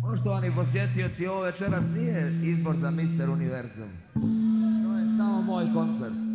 Poštovani posjetioci, ovo večeras nije izbor za Mister Univerzum. To je samo moj koncert.